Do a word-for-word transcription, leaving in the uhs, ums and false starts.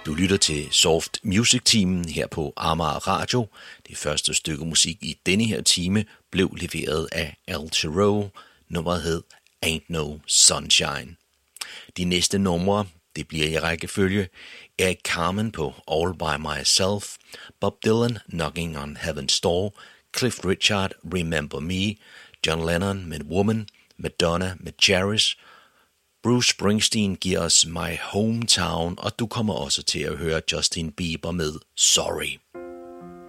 Du lytter til Soft Music-timen her på Amager Radio. Det første stykke musik i denne her time blev leveret af Al Jarreau. Nummeret hed Ain't No Sunshine. De næste numre, det bliver i rækkefølge Eric Carmen på All By Myself, Bob Dylan Knocking on Heaven's Door, Cliff Richard Remember Me, John Lennon med Woman, Madonna med Cherish, Bruce Springsteen giver os My Hometown, og du kommer også til at høre Justin Bieber med Sorry.